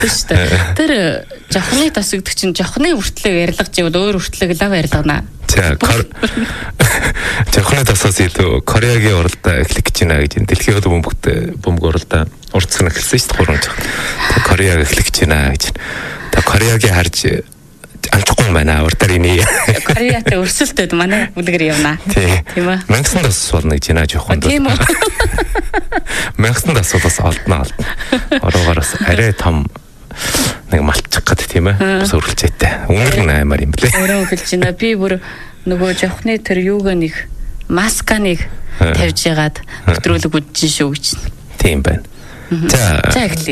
шүү дээ. Тэр жохны тас гэдэг чинь жохны хүртлэг ярилгаж яваад өөр хүртлэг лав ярилгана. За жохны тасаас илүү Кореагийн уралдаа эхлэх гэж байна гэж дэлхийн бөмбөг уралдаа урдсан эхэлсэн шүү дээ 3 жих. Кореаг эхлэх гэж байна гэж. Та Кореагийн харж амжихгүй юм байна. Урдаар ini. Кореатай өрсөлдөд манай бүлгэр явна. Тийм үү? Мангасан тас болно гэж байна жоохон. Тийм үү? Мангасан тас бас олдно. Ороогоос арай том нэг малчих гэдэг тийм ээ. Бас өрөлцөөтэй. Үнэр нь аймаар юм блэ. Өөрөө хэлж байна. Би бүр нөгөө жохны тэр юуг нэг масканыг тавьж ягаад өдрөлөг үдчихэн шүү гэж. Тийм байна. За эхлэе.